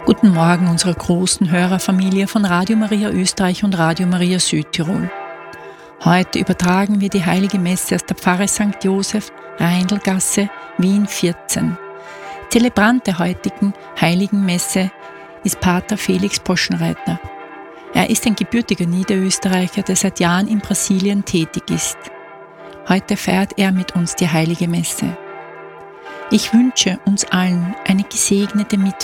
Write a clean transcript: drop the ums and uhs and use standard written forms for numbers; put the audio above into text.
Guten Morgen unserer großen Hörerfamilie von Radio Maria Österreich und Radio Maria Südtirol. Heute übertragen wir die Heilige Messe aus der Pfarre St. Joseph, Reindelgasse, Wien 14. Zelebrant der heutigen Heiligen Messe ist Pater Felix Poschenreiter. Er ist ein gebürtiger Niederösterreicher, der seit Jahren in Brasilien tätig ist. Heute feiert er mit uns die Heilige Messe. Ich wünsche uns allen eine gesegnete Mitwirkung